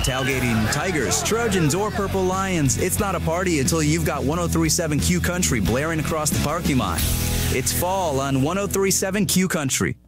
tailgating Tigers, Trojans, or Purple Lions, it's not a party until you've got 103.7 Q Country blaring across the parking lot. It's fall on 103.7 Q Country.